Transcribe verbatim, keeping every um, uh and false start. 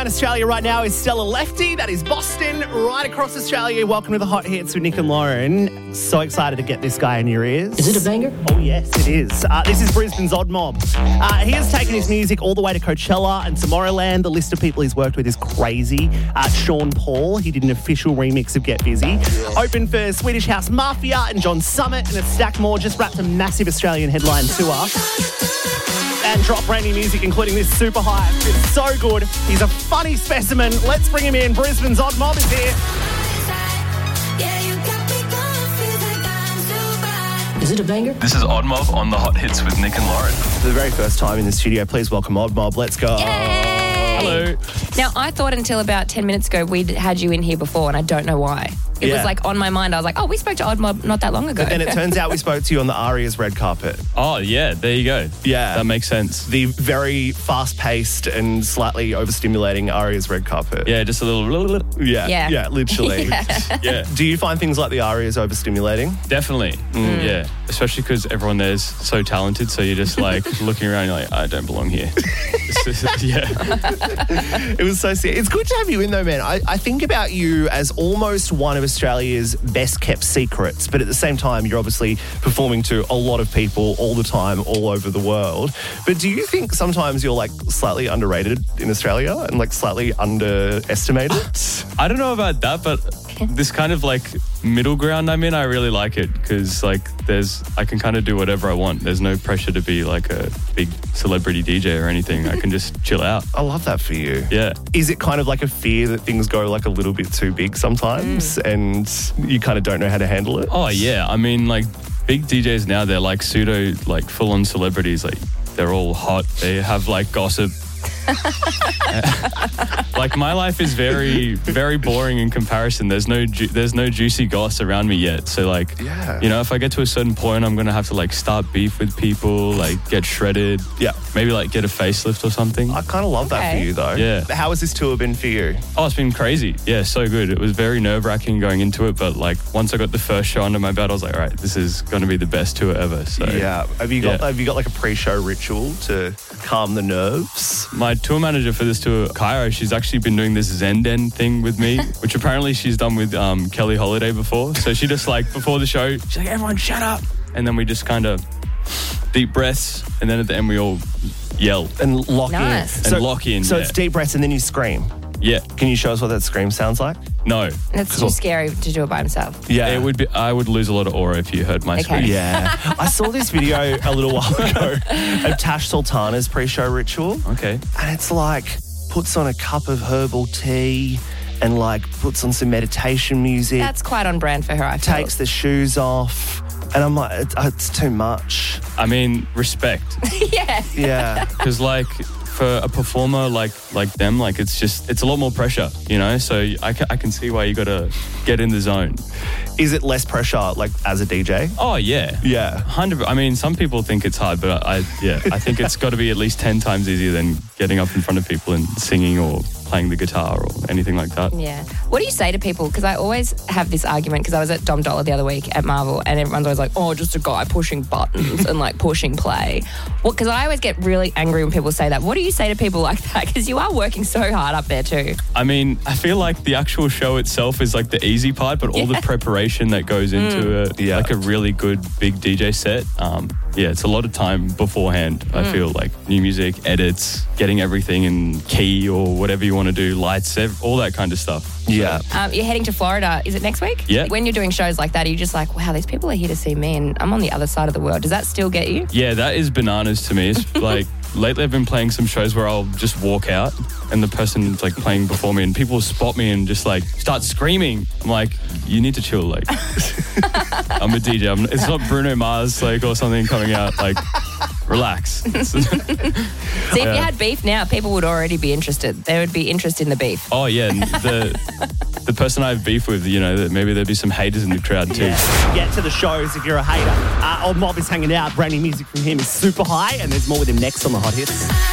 around Australia right now is Stella Lefty. That is Boston. Right across Australia, welcome to the Hot Hits with Nick and Lauren. So excited to get this guy in your ears. Is it a banger? Oh, yes, it is. Uh, this is Brisbane's Odd Mob. Uh, he has taken his music all the way to Coachella and Tomorrowland. The list of people he's worked with is crazy. Uh, Sean Paul, he did an official remix of Get Busy. Open for Swedish House Mafia and John Summit, and a stack more. Just wrapped a massive Australian headline tour. And drop brand new music, including this Super High. It's so good. He's a funny specimen. Let's bring him in. Brisbane's Odd Mob is here. Is it a banger? This is Odd Mob on the Hot Hits with Nick and Lauren. For the very first time in the studio, please welcome Odd Mob. Let's go. Yay! Hello. Now, I thought until about ten minutes ago we'd had you in here before, and I don't know why. It Yeah. was like on my mind. I was like, oh, we spoke to Odd Mob not that long ago. But then it turns out we spoke to you on the Aria's red carpet. Oh, yeah, there you go. Yeah. That makes sense. The very fast-paced and slightly overstimulating Aria's red carpet. Yeah, just a little... Yeah, Yeah. yeah, literally. Yeah. Yeah, Do you find things like the Aria's overstimulating? definitely. Mm. Yeah, especially because everyone there's so talented, so you're just like looking around, you're like, I don't belong here. It's just- yeah. It was so sick. It's good to have you in though, man. I, I think about you as almost one of Australia's best kept secrets, but at the same time, you're obviously performing to a lot of people all the time, all over the world. But do you think sometimes you're like slightly underrated in Australia and like slightly underestimated? I don't know about that, but this kind of like middle ground I'm in, I really like it because like there's, I can kind of do whatever I want. There's no pressure to be like a big celebrity D J or anything. I can just chill out. I love that for you. Yeah. Is it kind of like a fear that things go like a little bit too big sometimes and you kind of don't know how to handle it? Oh, yeah. I mean, like big D Js now, they're like pseudo, like full on celebrities. Like they're all hot. They have like gossip. Like my life is very, very boring in comparison. There's no, ju- there's no juicy goss around me yet. So like, Yeah. you know, if I get to a certain point, I'm gonna have to like start beef with people, like get shredded. Yeah. Maybe like get a facelift or something. I kind of love that for Okay. you though. Yeah. How has this tour been for you? Oh, it's been crazy. Yeah, so good. It was very nerve wracking going into it, but like once I got the first show under my belt, I was like, all right, this is going to be the best tour ever. So Yeah. Have you got Yeah. have you got like a pre-show ritual to calm the nerves? my tour manager for this tour, Cairo, she's actually been doing this Zen Den thing with me, which apparently she's done with um, Kelly Holiday before. So she just like, before the show, she's like, everyone shut up. And then we just kind of deep breaths. And then at the end, we all yell. And lock Nice. in. And lock in, So yeah. it's deep breaths and then you scream. Yeah. Can you show us what that scream sounds like? No. That's too scary to do it by himself. Yeah. It would be, I would lose a lot of aura if you heard my Okay. scream. Yeah. I saw this video a little while ago of Tash Sultana's pre-show ritual. Okay. And it's like puts on a cup of herbal tea and like puts on some meditation music, That's quite on brand for her, I feel. takes the shoes off. And I'm like, it's, it's too much. I mean, respect. Yeah. Yeah. Because like for a performer like like them, like it's just, it's a lot more pressure, you know? So I can, I can see why you got to get in the zone. Is it less pressure like as a D J? Oh, yeah. Yeah. one hundred I mean, some people think it's hard, but I, yeah, I think it's got to be at least ten times easier than getting up in front of people and singing or playing the guitar or anything like that. Yeah. What do you say to people? Because I always have this argument, because I was at Dom Dollar the other week at Marvel, and everyone's always like, oh, just a guy pushing buttons and like pushing play. Well, because I always get really angry when people say that. What do you say to people like that? Because you are working so hard up there too. I mean, I feel like the actual show itself is like the easy part, but all the preparation that goes into it, Yeah. like a really good big D J set, um, yeah, it's a lot of time beforehand. I feel like new music, edits, getting everything in key or whatever you want to do, lights, ev- all that kind of stuff. Yeah. Um, you're heading to Florida. Is it next week? Yeah. When you're doing shows like that, are you just like, wow, these people are here to see me and I'm on the other side of the world. Does that still get you? Yeah, that is bananas to me. It's like lately I've been playing some shows where I'll just walk out and the person's like playing before me and people spot me and just like start screaming. I'm like, you need to chill. Like, I'm a D J. I'm, it's not Bruno Mars like or something coming out. Like, relax. See, if you had beef now, people would already be interested. They would be interested in the beef. Oh yeah, and the the person I have beef with, you know, that maybe there'd be some haters in the crowd too. Get to the shows if you're a hater. Uh, Old Mob is hanging out. Brand new music from him is Super High, and there's more with him next on the Hot Hits.